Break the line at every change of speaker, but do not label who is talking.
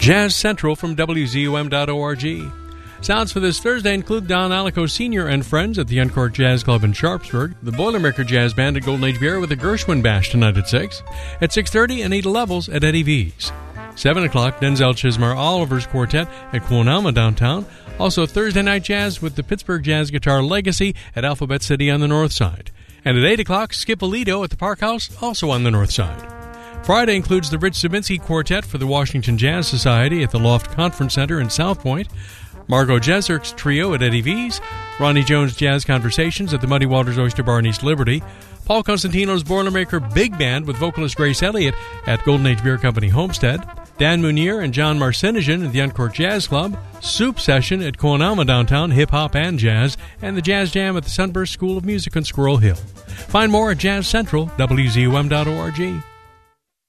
Jazz Central from WZUM.org. Sounds for this Thursday include Don Alico Sr. and friends at the Uncork Jazz Club in Sharpsburg, the Boilermaker Jazz Band at Golden Age Beer with the Gershwin Bash tonight at 6, at 6:30 Anita Levels at Eddie V's. 7 o'clock, Denzel Chismar Oliver's Quartet at Quonama downtown. Also Thursday Night Jazz with the Pittsburgh Jazz Guitar Legacy at Alphabet City on the north side. And at 8 o'clock, Skip Alito at the Park House, also on the north side. Friday includes the Rich Zabinski Quartet for the Washington Jazz Society at the Loft Conference Center in South Point, Margot Jeserk's Trio at Eddie V's, Ronnie Jones Jazz Conversations at the Muddy Waters Oyster Bar in East Liberty, Paul Costantino's Boilermaker Big Band with vocalist Grace Elliott at Golden Age Beer Company Homestead, Dan Munier and John Marcinigan at the Uncork Jazz Club, Soup Session at Quonama downtown, hip-hop and jazz, and the Jazz Jam at the Sunburst School of Music on Squirrel Hill. Find more at Jazz Central, WZUM.org.